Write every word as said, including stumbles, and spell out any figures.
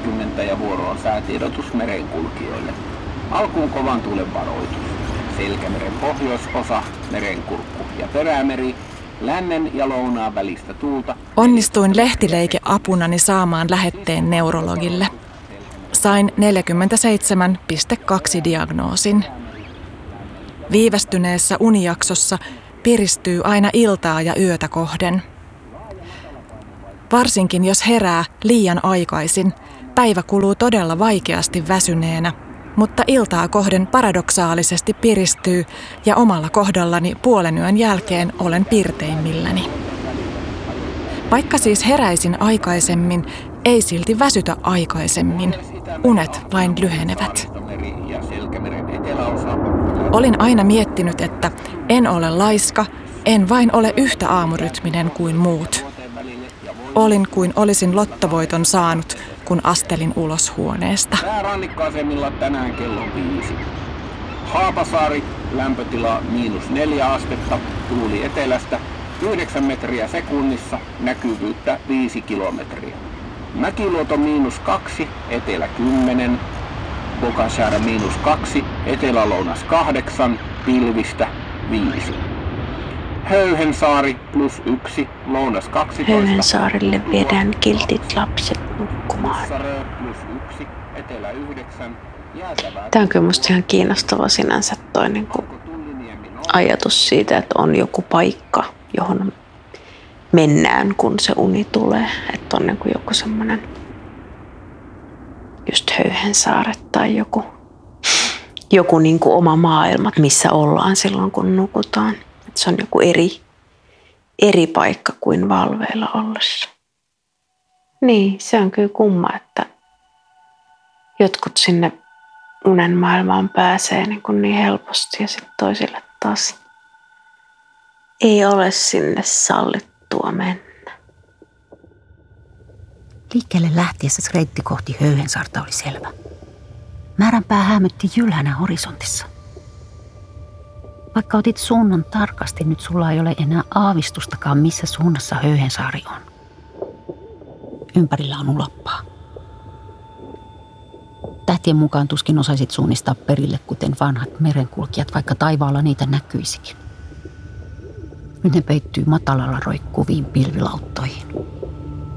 neljäkymmentä ja vuoro on säätiedotus merenkulkijoille. Alkuun kovan tuulen varoitus. Selkämeren pohjoisosa, merenkurkku ja perämeri, lännen ja lounaan välistä tuulta. Onnistuin lehtileike apunani saamaan lähetteen neurologille. Sain neljäkymmentäseitsemän pilkku kaksi diagnoosin. Viivästyneessä unijaksossa piristyy aina iltaa ja yötä kohden. Varsinkin jos herää liian aikaisin, päivä kuluu todella vaikeasti väsyneenä, mutta iltaa kohden paradoksaalisesti piristyy ja omalla kohdallani puolen yön jälkeen olen pirteimmilläni. Vaikka siis heräisin aikaisemmin, ei silti väsytä aikaisemmin. Unet vain lyhenevät. Olin aina miettinyt, että en ole laiska, en vain ole yhtä aamurytminen kuin muut. Olin kuin olisin lottovoiton saanut, kun astelin ulos huoneesta. Rannikkoasemilla tänään kello viisi. Haapasaari, lämpötila miinus neljä astetta, tuuli etelästä, yhdeksän metriä sekunnissa, näkyvyyttä viisi kilometriä. Mäkiluoto miinus kaksi, etelä kymmenen, Bokasaara miinus kaksi, etelä-lounas kahdeksan, pilvistä viisi. Höyhensaari plus yksi, lounas kaksitoista. Höyhensaarille viedään kiltit lapset nukkumaan. Plus yksi, etelä yhdeksän, jäätävää. Tämä on kyllä musta ihan kiinnostava sinänsä toi niin kuin ajatus siitä, että on joku paikka, johon mennään, kun se uni tulee. Että on niin kuin joku semmoinen just Höyhensaaret tai joku, joku niin kuin oma maailma, missä ollaan silloin, kun nukutaan. Että se on joku eri, eri paikka kuin valveilla ollessa. Niin, se on kyllä kumma, että jotkut sinne unen maailmaan pääsee niin, kuin niin helposti ja sitten toisille taas ei ole sinne sallittua mennä. Liikkeelle lähtiessä reitti kohti Höyhensaarta oli selvä. Määränpää häämötti jylhänä horisontissa. Vaikka otit suunnan tarkasti, nyt sulla ei ole enää aavistustakaan, missä suunnassa Höyhensaari on. Ympärillä on ulappaa. Tähtien mukaan tuskin osaisit suunnistaa perille, kuten vanhat merenkulkijat, vaikka taivaalla niitä näkyisikin. Nyt ne peittyy matalalla roikkuviin pilvilauttoihin.